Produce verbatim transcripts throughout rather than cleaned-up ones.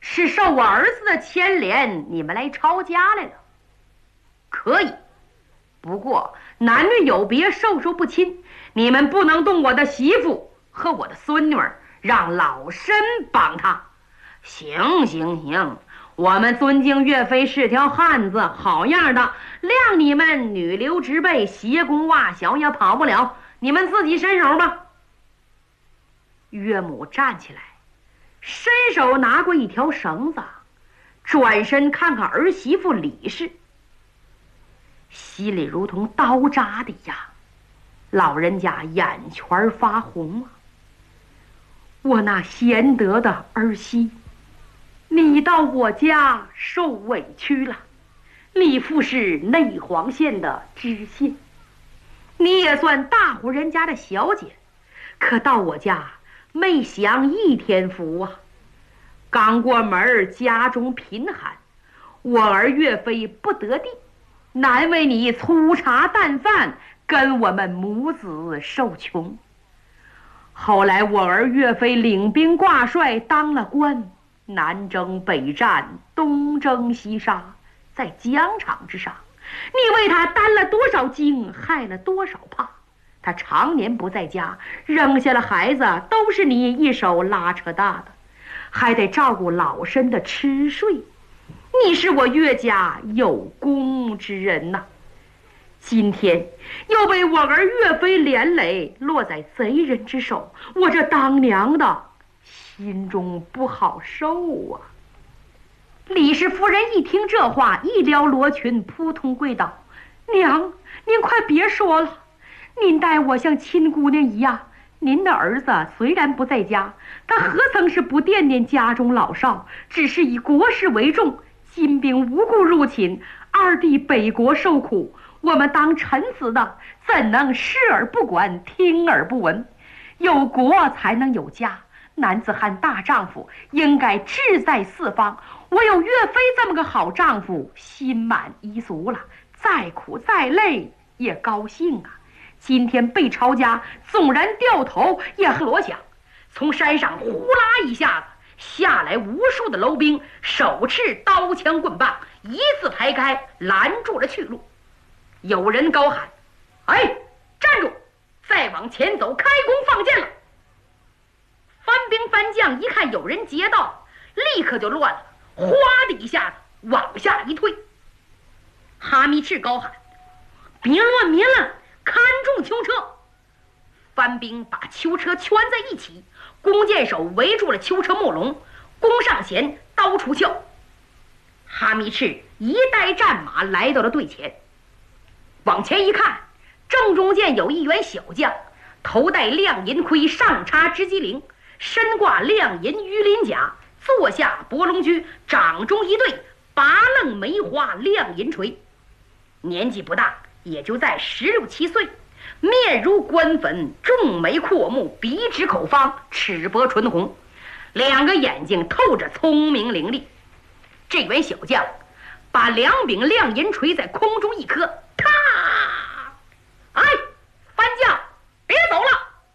是受我儿子的牵连，你们来抄家来了。可以，不过男女有别，授受不亲，你们不能动我的媳妇和我的孙女儿，让老身帮他。行行行，我们尊敬岳飞是条汉子，好样的，谅你们女流之辈，鞋弓袜小也跑不了，你们自己伸手吧。岳母站起来，伸手拿过一条绳子，转身看看儿媳妇李氏，心里如同刀扎的一样，老人家眼圈发红啊！我那贤德的儿媳，你到我家受委屈了。李父是内黄县的知县，你也算大户人家的小姐，可到我家没享一天福啊！刚过门，家中贫寒，我儿岳飞不得地，难为你粗茶淡饭，跟我们母子受穷。后来我儿岳飞领兵挂帅，当了官，南征北战，东征西杀，在疆场之上，你为他担了多少惊，害了多少怕。他常年不在家，扔下了孩子，都是你一手拉扯大的，还得照顾老身的吃睡。你是我岳家有功之人呐、啊，今天又被我儿岳飞连累，落在贼人之手，我这当娘的心中不好受啊！李氏夫人一听这话，一撩罗裙，扑通跪倒：“娘，您快别说了，您待我像亲姑娘一样。您的儿子虽然不在家，他何曾是不惦念家中老少，只是以国事为重。金兵无故入侵，二弟北国受苦，我们当臣子的怎能视而不管，听而不闻？有国才能有家，男子汉大丈夫应该志在四方。我有岳飞这么个好丈夫，心满意足了，再苦再累也高兴啊！今天被抄家，纵然掉头也很落响。从山上呼啦一下子下来无数的楼兵，手持刀枪棍棒，一字排开，拦住了去路。有人高喊：“哎，站住！再往前走，开弓放箭了！”番兵番将一看有人劫道，立刻就乱了，哗的一下子往下一退。哈密赤高喊：“别乱，别乱，看住囚车！”番兵把囚车圈在一起，弓箭手围住了囚车木笼，弓上弦，刀出鞘。哈密赤一带战马来到了队前，往前一看，正中间有一员小将，头戴亮银盔，上插织机翎，身挂亮银鱼鳞甲，坐下博龙驹，掌中一对拔楞梅花亮银锤，年纪不大，也就在十六七岁，面如官粉，重眉阔目，鼻直口方，齿薄唇红，两个眼睛透着聪明伶俐。这员小将把两柄亮银锤在空中一磕，咔！哎，番将，别走了！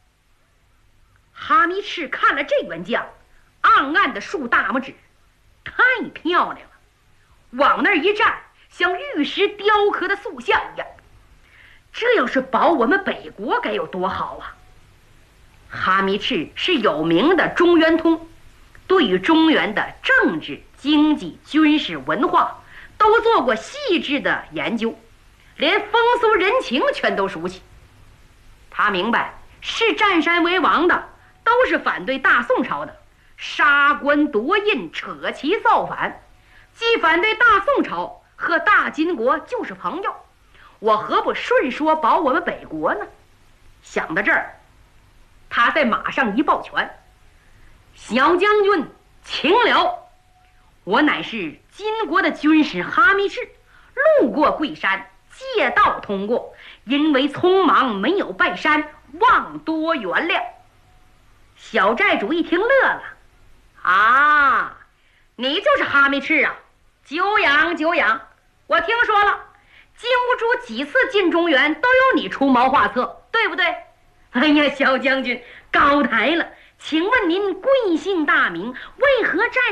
哈密赤看了这员将，暗暗的竖大拇指，太漂亮了，往那儿一站，像玉石雕刻的塑像一样。这要是保我们北国该有多好啊！哈密赤是有名的中原通，对于中原的政治、经济、军事、文化都做过细致的研究，连风俗人情全都熟悉。他明白视占山为王的都是反对大宋朝的，杀官夺印，扯旗造反，既反对大宋朝，和大金国就是朋友，我何不顺说保我们北国呢？想到这儿，他在马上一抱拳：“小将军请了，我乃是金国的军师哈密赤，路过贵山，借道通过，因为匆忙没有拜山，望多原谅。”小寨主一听乐了：“啊，你就是哈密赤啊，久仰久仰，我听说了，金兀术几次进中原都有你出谋划策，对不对？哎呀，小将军高抬了，请问您贵姓大名，为何战